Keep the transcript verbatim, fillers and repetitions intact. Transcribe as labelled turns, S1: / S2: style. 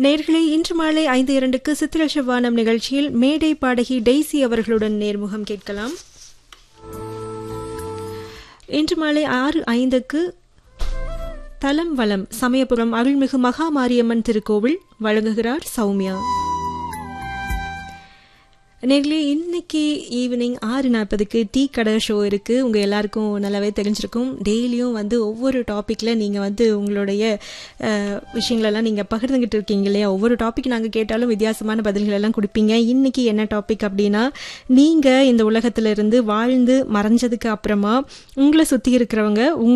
S1: நேயர்களே, இன்று மாலை ஐந்து இரண்டுக்கு சித்திர செவ்வானம் நிகழ்ச்சியில் மேடை பாடகி டெய்சி அவர்களுடன் நேர்முகம் கேட்கலாம். இன்று மாலை ஆறு ஐந்துக்கு தலம் வலம் சமயபுரம் அருள்மிகு மகாமாரியம்மன் திருக்கோவில் வழங்குகிறார் சௌமியா. நேர்களே, இன்னைக்கு ஈவினிங் ஆறு நாற்பதுக்கு டீ கடை ஷோ இருக்குது. உங்கள் எல்லாருக்கும் நல்லாவே தெரிஞ்சிருக்கும். டெய்லியும் வந்து ஒவ்வொரு டாப்பிக்கில் நீங்கள் வந்து உங்களுடைய விஷயங்களெல்லாம் நீங்கள் பகிர்ந்துக்கிட்டு இருக்கீங்க இல்லையா? ஒவ்வொரு டாபிக் நாங்கள் கேட்டாலும் வித்தியாசமான பதில்களெல்லாம் கொடுப்பீங்க. இன்றைக்கி என்ன டாபிக் அப்படின்னா, நீங்கள் இந்த உலகத்திலிருந்து வாழ்ந்து மறைஞ்சதுக்கு அப்புறமா உங்களை சுற்றி இருக்கிறவங்க